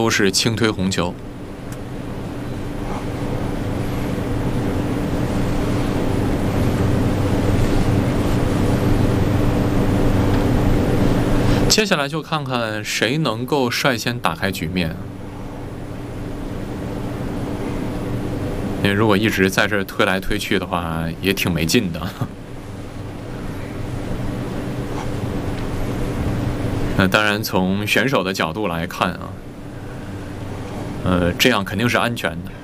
都是轻推红球。接下来就看看谁能够率先打开局面。因为如果一直在这推来推去的话，也挺没劲的。那当然，从选手的角度来看啊，这样肯定是安全的。